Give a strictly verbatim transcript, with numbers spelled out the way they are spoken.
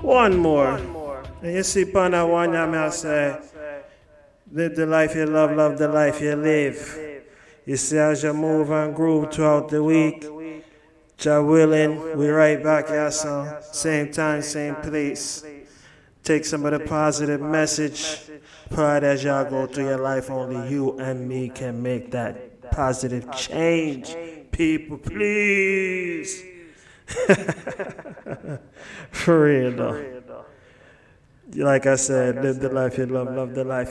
One more. And you see, upon that one, I say, live the life you love, love the life you live. You see, as you move and groove throughout the week, Jah willing, we right back here, so same time, same place. Take some of the positive message. Pride as y'all go through your life, only you and me can make that positive change. People, please. For real, though. Like I said, live the life you love, love the life